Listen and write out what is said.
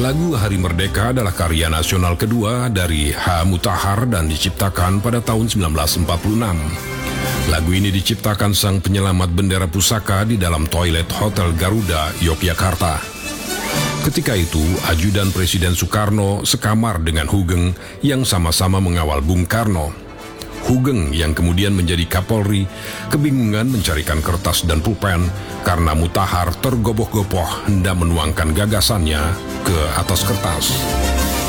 Lagu Hari Merdeka adalah karya nasional kedua dari H. Mutahar dan diciptakan pada tahun 1946. Lagu ini diciptakan sang penyelamat bendera pusaka di dalam toilet Hotel Garuda, Yogyakarta. Ketika itu, ajudan Presiden Soekarno sekamar dengan Hugeng yang sama-sama mengawal Bung Karno. Hugeng yang kemudian menjadi Kapolri kebingungan mencarikan kertas dan pulpen karena Mutahar tergopoh-gopoh hendak menuangkan gagasannya ke atas kertas.